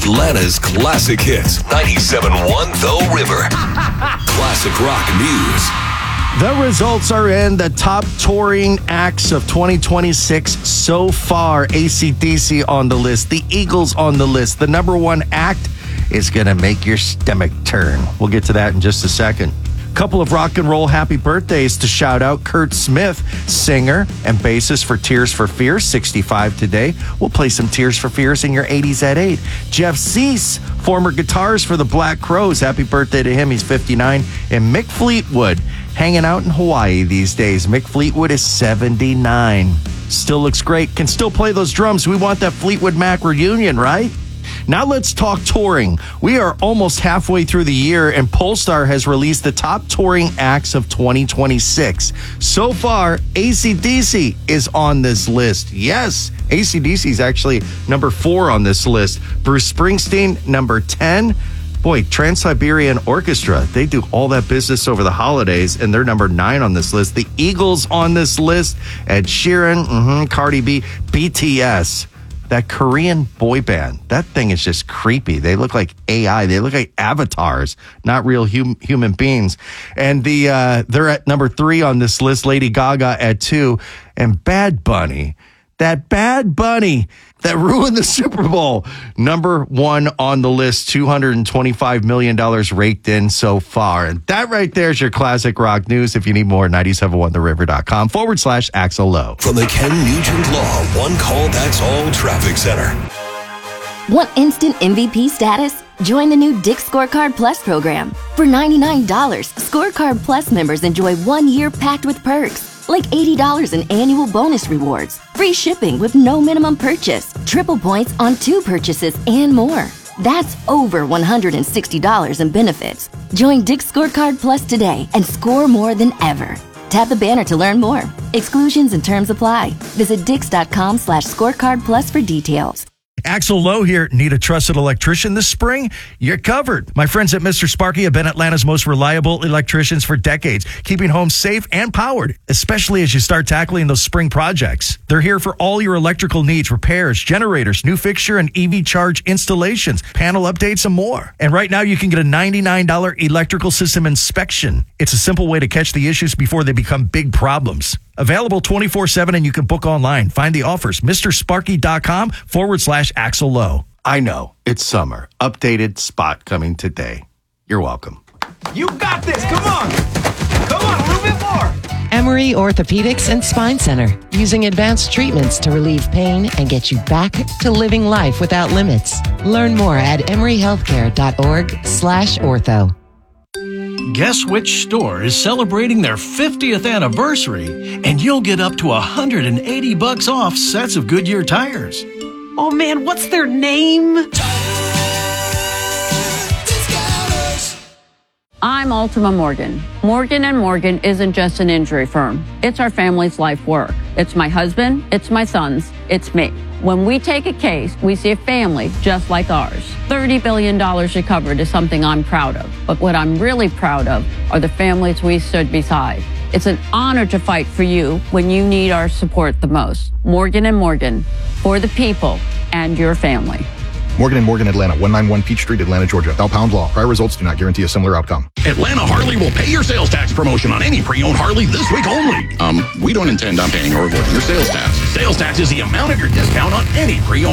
Atlanta's classic hits. 97.1 The River. Classic rock news. The results are in. The top touring acts of 2026 so far. AC/DC on the list. The Eagles on the list. The number one act is going to make your stomach turn. We'll get to that in just a second. Couple of rock and roll happy birthdays to shout out. Kurt Smith, singer and bassist for Tears for Fears, 65 today. We'll play some Tears for Fears in your 80s at 8. Jeff Cease, former guitarist for the Black Crowes. Happy birthday to him. He's 59. And Mick Fleetwood, hanging out in Hawaii these days. Mick Fleetwood is 79. Still looks great. Can still play those drums. We want that Fleetwood Mac reunion, right? Now let's talk touring. We are almost halfway through the year, and Polestar has released the top touring acts of 2026. So far, AC/DC is on this list. Yes, AC/DC is actually number 4 on this list. Bruce Springsteen, number 10. Boy, Trans-Siberian Orchestra, they do all that business over the holidays, and they're number 9 on this list. The Eagles on this list. Ed Sheeran, Cardi B, BTS. That Korean boy band, that thing is just creepy. They look like AI. They look like avatars, not real human beings. And they're at number 3 on this list. Lady Gaga at 2. And Bad Bunny, that Bad Bunny that ruined the Super Bowl, number 1 on the list. $225 million raked in so far. And that right there is your classic rock news. If you need more, 971theriver.com/Axel Lowe. From the Ken Nugent Law One Call That's All Traffic Center. Want instant MVP status? Join the new Dick's Scorecard Plus program. For $99, Scorecard Plus members enjoy 1 year packed with perks, like $80 in annual bonus rewards, free shipping with no minimum purchase, triple points on 2 purchases, and more. That's over $160 in benefits. Join Dick's Scorecard Plus today and score more than ever. Tap the banner to learn more. Exclusions and terms apply. Visit dix.com/scorecard plus for details. Axel Lowe here. Need a trusted electrician this spring? You're covered. My friends at Mr. Sparky have been Atlanta's most reliable electricians for decades, keeping homes safe and powered, especially as you start tackling those spring projects. They're here for all your electrical needs, repairs, generators, new fixture and EV charge installations, panel updates, and more. And right now you can get a $99 electrical system inspection. It's a simple way to catch the issues before they become big problems. Available 24/7, and you can book online. Find the offers, MrSparky.com/Axel Lowe. I know, it's summer. Updated spot coming today. You're welcome. You got this. Come on. Come on, a little bit more. Emory Orthopedics and Spine Center, using advanced treatments to relieve pain and get you back to living life without limits. Learn more at emoryhealthcare.org/ortho. Guess which store is celebrating their 50th anniversary, and you'll get up to $180 off sets of Goodyear tires. Oh man, what's their name? I'm Ultima Morgan. Morgan & Morgan isn't just an injury firm. It's our family's life work. It's my husband, it's my sons, it's me. When we take a case, we see a family just like ours. $30 billion recovered is something I'm proud of. But what I'm really proud of are the families we stood beside. It's an honor to fight for you when you need our support the most. Morgan & Morgan, for the people and your family. Morgan & Morgan, Atlanta, 191 Peach Street, Atlanta, Georgia. Thou pound law. Prior results do not guarantee a similar outcome. Atlanta Harley will pay your sales tax promotion on any pre-owned Harley this week only. We don't intend on paying or avoiding your sales tax. Sales tax is the amount of your discount on any pre-owned